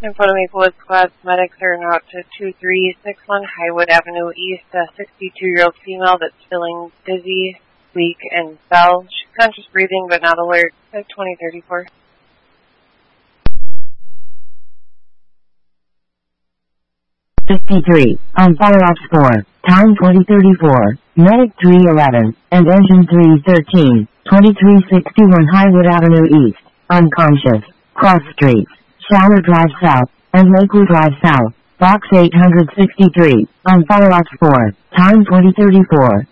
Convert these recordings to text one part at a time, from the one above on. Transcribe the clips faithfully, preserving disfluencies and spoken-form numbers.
In front of Maplewood Squad, medics are out to two three six one Highwood Avenue East, a sixty-two-year-old female that's feeling dizzy, weak, and fell. She's conscious breathing but not alert at twenty thirty-four. fifty-three, on fire ops four, time twenty thirty-four, medic three eleven, and engine three thirteen, twenty-three sixty-one Highwood Avenue East, unconscious, cross streets, Shower Drive South, and Lakewood Drive South, box eight sixty-three, on fire ops four, time twenty thirty-four.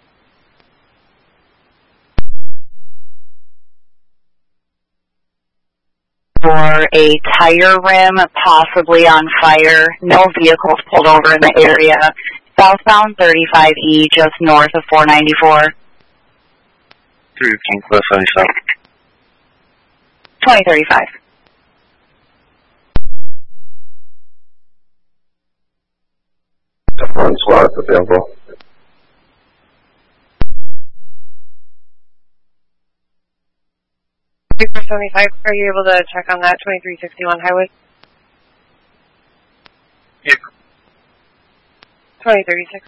For a tire rim, possibly on fire. No vehicles pulled over in the area. Southbound thirty-five E, just north of four ninety-four. three fifteen, Cliff, seventy-seven. twenty thirty-five. One squad at the vehicle. Super seventy-five, are you able to check on that twenty-three sixty-one Highwood? Yeah. twenty thirty-six.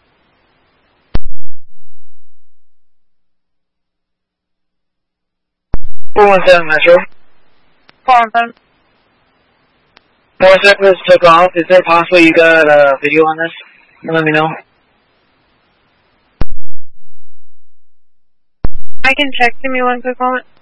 four one seven Metro. four one seven. four one seven just took off. Is there possible you got a video on this? Let me know. I can check. Give me one quick moment.